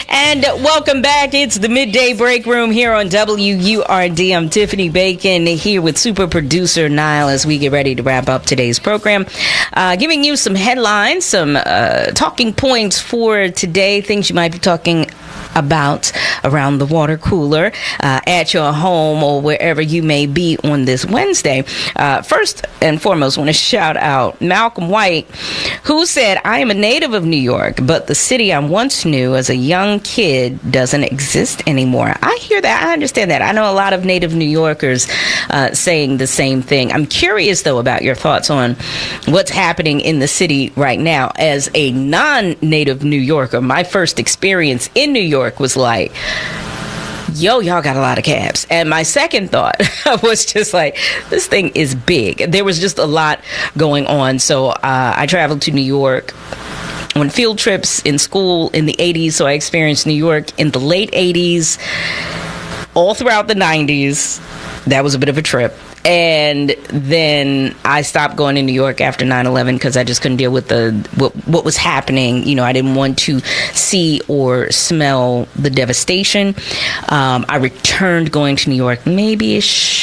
And welcome back. It's the Midday Break Room here on WURD. I'm Tiffany Bacon here with super producer Niall as we get ready to wrap up today's program. Giving you some headlines, some talking points for today, things you might be talking about around the water cooler, at your home or wherever you may be on this Wednesday. First and foremost, I want to shout out Malcolm White, who said, "I am a native of New York, but the city I once knew as a young kid doesn't exist anymore." I hear that. I understand that. I know a lot of native New Yorkers saying the same thing. I'm curious, though, about your thoughts on what's happening in the city right now. As a non-native New Yorker, my first experience in New York was like, yo, y'all got a lot of cabs. And my second thought was just like, this thing is big. There was just a lot going on. So I traveled to New York on field trips in school in the 80s. So I experienced New York in the late 80s, all throughout the 90s. That was a bit of a trip. And then I stopped going to New York after 9/11 because I just couldn't deal with what was happening. You know, I didn't want to see or smell the devastation. I returned going to New York maybe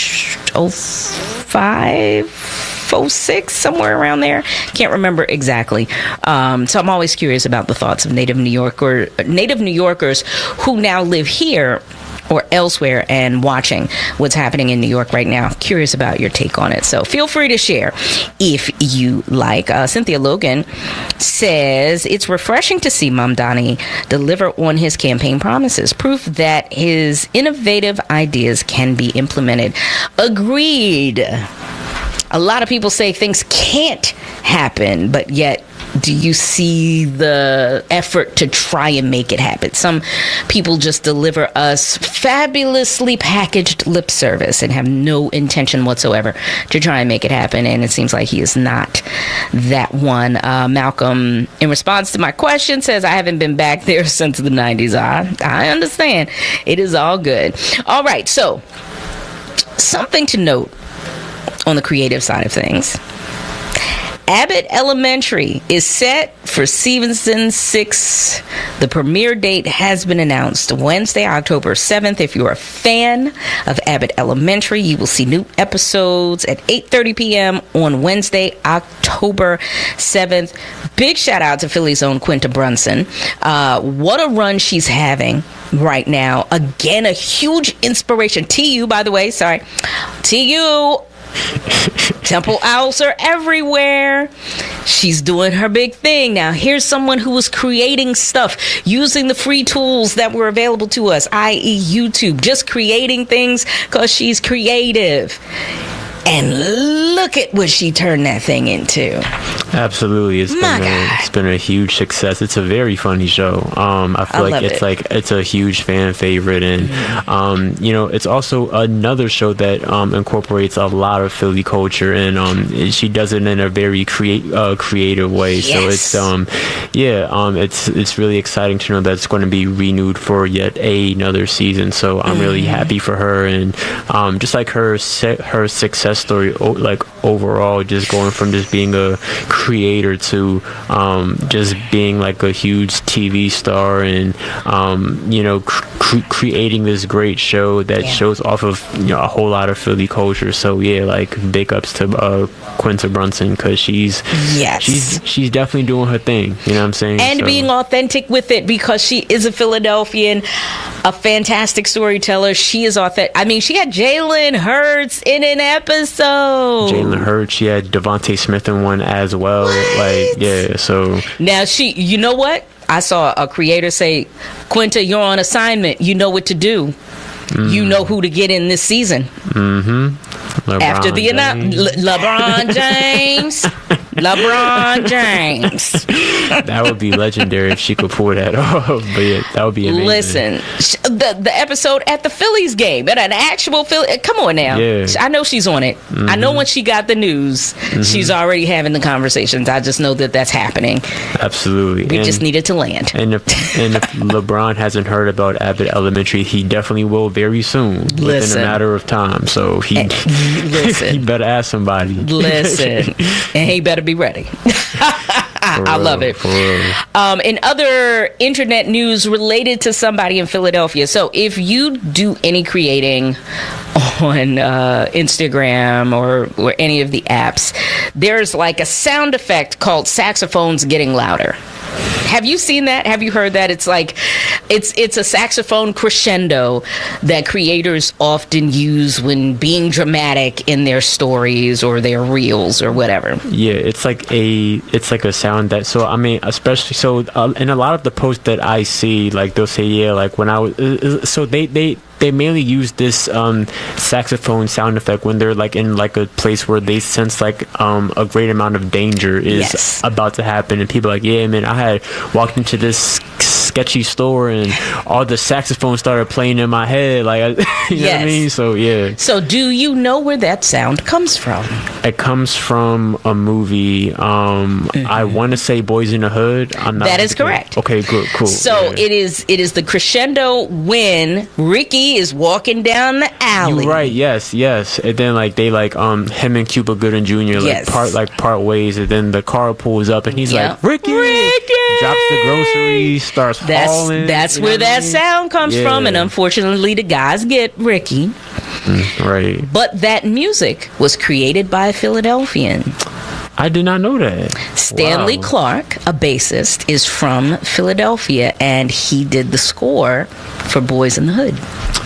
05, 06, somewhere around there. Can't remember exactly. So I'm always curious about the thoughts of native New Yorkers who now live here or elsewhere and watching what's happening in New York right now. Curious about your take on it. So feel free to share if you like. Cynthia Logan says, "It's refreshing to see Mamdani deliver on his campaign promises. Proof that his innovative ideas can be implemented." Agreed. A lot of people say things can't happen, but yet do you see the effort to try and make it happen? Some people just deliver us fabulously packaged lip service and have no intention whatsoever to try and make it happen. And it seems like he is not that one. Malcolm, in response to my question, says, "I haven't been back there since the 90s. I understand. It is all good." All right. So something to note on the creative side of things. Abbott Elementary is set for season 6. The premiere date has been announced, Wednesday, October 7th. If you're a fan of Abbott Elementary, you will see new episodes at 8:30 p.m. on Wednesday, October 7th. Big shout out to Philly's own Quinta Brunson. What a run she's having right now. Again, a huge inspiration. TU, by the way, sorry. TU. Temple Owls are everywhere. She's doing her big thing. Now, here's someone who was creating stuff using the free tools that were available to us, i.e. YouTube, just creating things because she's creative. And look at what she turned that thing into. Absolutely. It's been a huge success. It's a very funny show. I feel like it's a huge fan favorite, and it's also another show that incorporates a lot of Philly culture, and she does it in a very creative way. Yes. So it's really exciting to know that it's going to be renewed for yet another season. So I'm really happy for her, and just like her success story, like overall, just going from just being a creator to just being like a huge TV star, and creating this great show that shows off of a whole lot of Philly culture. So big ups to Quinta Brunson, because she's definitely doing her thing. You know what I'm saying? And being authentic with it, because she is a Philadelphian, a fantastic storyteller. She is authentic. I mean, she had Jalen Hurts in an episode. Jalen Hurts. She had Devontae Smith in one as well. What? So now you know what? I saw a creator say, "Quinta, you're on assignment. You know what to do. You know who to get in this season." After the LeBron James. LeBron James. That would be legendary if she could pull that off. But that would be amazing. Listen, the episode at the Phillies game, at an actual Philly. Come on now. Yeah. I know she's on it. I know when she got the news, she's already having the conversations. I just know that that's happening. Absolutely. We just needed to land. And if LeBron hasn't heard about Abbott Elementary, he definitely will very soon. Within a matter of time. So he better ask somebody. Listen. And he better be ready. I love it. In other internet news related to somebody in Philadelphia, so if you do any creating on Instagram or any of the apps, there's like a sound effect called saxophones getting louder. Have you seen that? Have you heard that? It's like it's a saxophone crescendo that creators often use when being dramatic in their stories or their reels or whatever. Yeah, it's like a sound that, so I mean, especially so in a lot of the posts that I see, like they'll say, yeah, like when I was, so they mainly use this saxophone sound effect when they're like in like a place where they sense like a great amount of danger is about to happen, and people are like, yeah, man, I had walked into this sketchy store and all the saxophones started playing in my head, like you know what I mean? So yeah. So do you know where that sound comes from? It comes from a movie. I want to say Boys in the Hood. I'm not. That is correct. Okay, good, cool. So it is the crescendo when Ricky is walking down the alley. You're right. Yes. And then like they like him and Cuba Gooding Jr. part ways, and then the car pulls up and he's like, Ricky, drops the groceries, starts hauling. That's where that sound comes from, and unfortunately the guys get Ricky. Right. But that music was created by a Philadelphian. I did not know that. Stanley Clarke, a bassist, is from Philadelphia, and he did the score for Boys in the Hood.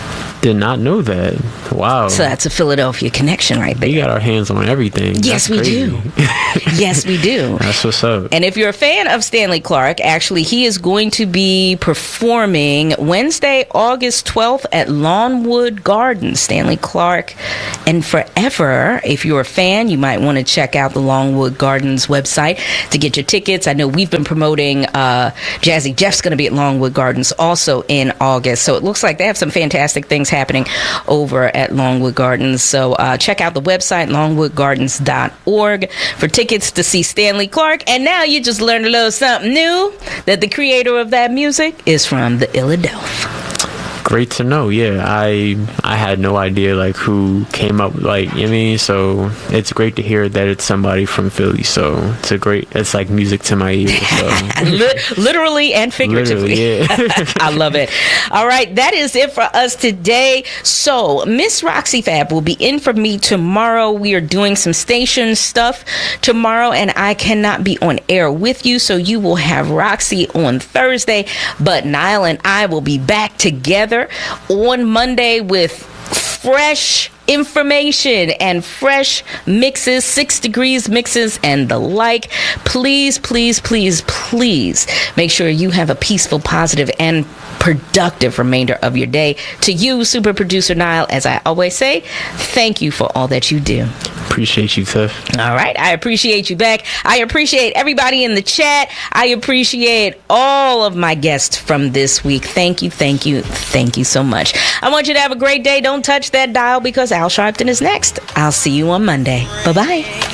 Did not know that. Wow. So that's a Philadelphia connection right there. We got our hands on everything. Yes, we do. Yes, we do. That's what's up. And if you're a fan of Stanley Clarke, actually, he is going to be performing Wednesday, August 12th at Longwood Gardens. Stanley Clarke and Forever. If you're a fan, you might want to check out the Longwood Gardens website to get your tickets. I know we've been promoting Jazzy Jeff's going to be at Longwood Gardens also in August. So it looks like they have some fantastic things happening over at Longwood Gardens. So check out the website, longwoodgardens.org, for tickets to see Stanley Clarke. And now you just learned a little something new, that the creator of that music is from the Philadelphia. Great to know. Yeah, I had no idea like who came up, like, you know what I mean? So it's great to hear that it's somebody from Philly. So it's like music to my ears. So. Literally and figuratively. Literally, yeah. I love it. All right, that is it for us today. So Miss Roxy Fab will be in for me tomorrow. We are doing some station stuff tomorrow, and I cannot be on air with you, so you will have Roxy on Thursday, but Niall and I will be back together on Monday with fresh information and fresh mixes, 6 Degrees mixes and the like. Please make sure you have a peaceful, positive, and productive remainder of your day. To you, super producer Niall, as I always say, thank you for all that you do. Appreciate you, Tiff. All right, I appreciate you back. I appreciate everybody in the chat. I appreciate all of my guests from this week. Thank you so much. I want you to have a great day. Don't touch that dial, because Al Sharpton is next. I'll see you on Monday. Bye-bye.